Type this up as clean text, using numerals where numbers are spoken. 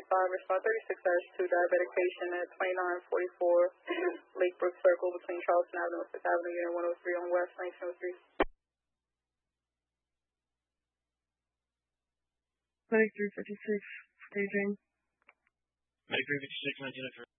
respond 36-2, diabetic patient at 2944 Lakebrook Circle between Charleston Avenue and 5th Avenue, Unit 103 on West 1903. 2356, staging. Medic 356, 1903.